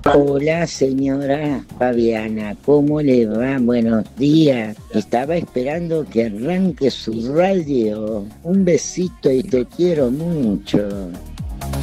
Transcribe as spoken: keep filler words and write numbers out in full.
Hola señora Fabiana, ¿cómo le va? Buenos días. Estaba esperando que arranque su radio. Un besito y te quiero mucho.